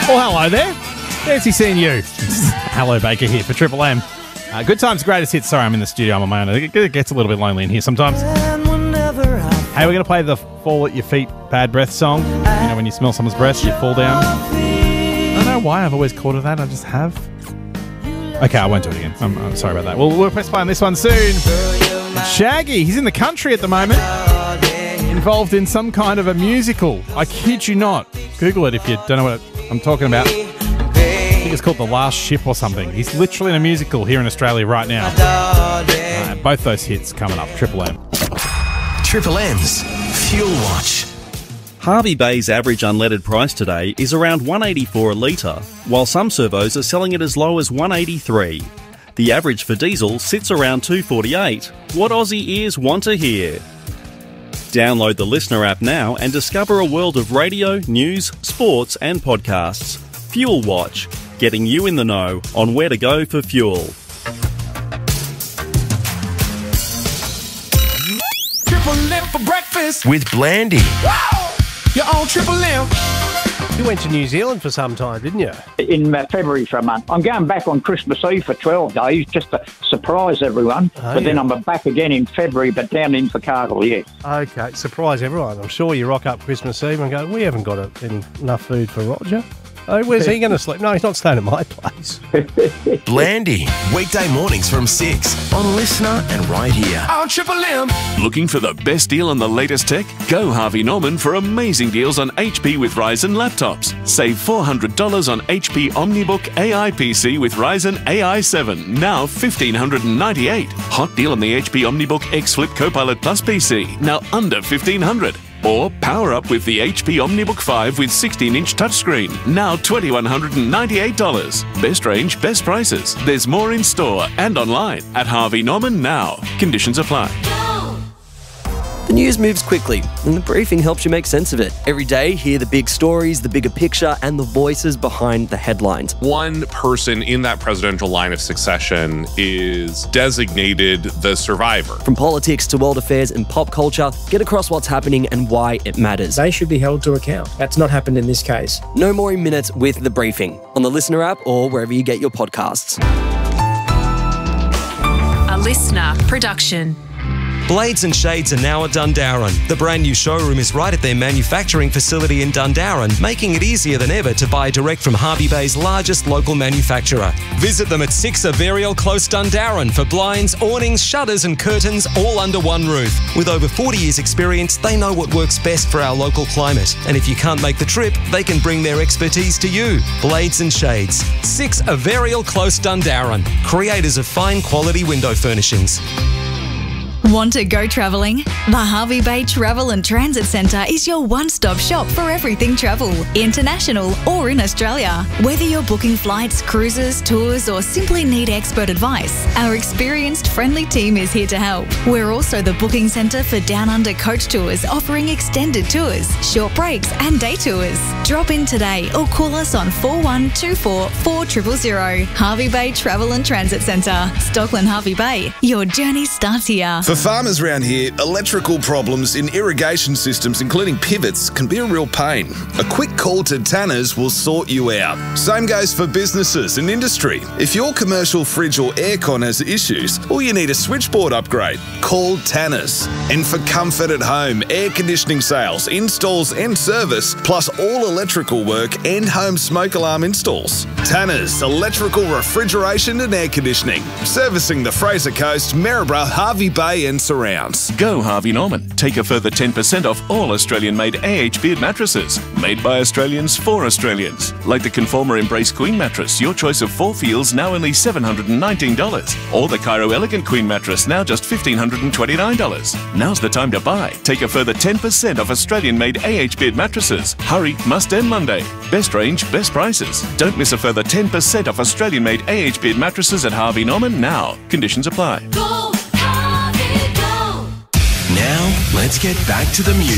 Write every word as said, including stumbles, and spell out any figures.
Well, hello there. Fancy seeing you. Hello, Baker here for Triple M. Uh, good times, greatest hits. Sorry, I'm in the studio. I'm on my own. It gets a little bit lonely in here sometimes. Hey, we're going to play the Fall at Your Feet Bad Breath song. You know, when you smell someone's breath, you fall down. I don't know why I've always called it that. I just have. Okay, I won't do it again. I'm, I'm sorry about that. We'll, we'll press play on this one soon. Shaggy, he's in the country at the moment. Involved in some kind of a musical. I kid you not. Google it if you don't know what I'm talking about. I think it's called The Last Ship or something. He's literally in a musical here in Australia right now. Uh, both those hits coming up. Triple M. Triple M's Fuel Watch. Hervey Bay's average unleaded price today is around one eighty-four a litre, while some servos are selling it as low as one eighty-three. The average for diesel sits around two forty-eight. What Aussie ears want to hear? Download the Listener app now and discover a world of radio, news, sports and podcasts. Fuel Watch, getting you in the know on where to go for fuel. Triple M for breakfast With Blandy. Wow! You're on Triple M. You went to New Zealand for some time, didn't you? In uh, February for a month. I'm going back on Christmas Eve for twelve days just to surprise everyone. Oh, but yeah. then I'm back again in February, but down in Invercargill, yeah. Okay, surprise everyone. I'm sure you rock up Christmas Eve and go, we haven't got any, enough food for Roger. Oh, where's he going to sleep? No, he's not staying at my place. Blandy. Weekday mornings from six on Listener and right here. On Triple M. Looking for the best deal on the latest tech? Go Harvey Norman for amazing deals on H P with Ryzen laptops. Save four hundred dollars on H P OmniBook A I P C with Ryzen A I seven, now one thousand five hundred ninety-eight dollars. Hot deal on the H P OmniBook X Flip Copilot Plus P C, now under fifteen hundred dollars. Or power up with the H P OmniBook five with sixteen inch touchscreen, now two thousand one hundred ninety-eight dollars. Best range, best prices. There's more in store and online at Harvey Norman now. Conditions apply. The news moves quickly, and the briefing helps you make sense of it. Every day, hear the big stories, the bigger picture, and the voices behind the headlines. One person in that presidential line of succession is designated the survivor. From politics to world affairs and pop culture, get across what's happening and why it matters. They should be held to account. That's not happened in this case. No more in minutes with the briefing on the Listener app or wherever you get your podcasts. A Listener production. Blades and Shades are now at Dundarren. The brand new showroom is right at their manufacturing facility in Dundarren, making it easier than ever to buy direct from Hervey Bay's largest local manufacturer. Visit them at six Averial Close, Dundarren for blinds, awnings, shutters and curtains all under one roof. With over forty years experience, they know what works best for our local climate. And if you can't make the trip, they can bring their expertise to you. Blades and Shades. six Averial Close, Dundarren. Creators of fine quality window furnishings. Want to go travelling? The Hervey Bay Travel and Transit Centre is your one-stop shop for everything travel, international or in Australia. Whether you're booking flights, cruises, tours or simply need expert advice, our experienced, friendly team is here to help. We're also the booking centre for Down Under coach tours, offering extended tours, short breaks and day tours. Drop in today or call us on four one two four, four zero zero zero. Hervey Bay Travel and Transit Centre, Stockland, Hervey Bay. Your journey starts here. For farmers around here, electrical problems in irrigation systems, including pivots, can be a real pain. A quick call to Tanners will sort you out. Same goes for businesses and industry. If your commercial fridge or aircon has issues, or you need a switchboard upgrade, call Tanners. And for comfort at home, air conditioning sales, installs and service, plus all electrical work and home smoke alarm installs. Tanners Electrical Refrigeration and Air Conditioning. Servicing the Fraser Coast, Maryborough, Hervey Bay and surrounds. Go Harvey Norman. Take a further ten percent off all Australian-made A H beard mattresses. Made by Australians for Australians. Like the Conformer Embrace Queen mattress, your choice of four feels now only seven hundred nineteen dollars. Or the Cairo Elegant Queen mattress, now just one thousand five hundred twenty-nine dollars. Now's the time to buy. Take a further ten percent off Australian-made A H beard mattresses. Hurry, must end Monday. Best range, best prices. Don't miss a further ten percent off Australian-made A H beard mattresses at Harvey Norman now. Conditions apply. Now, let's get back to the music.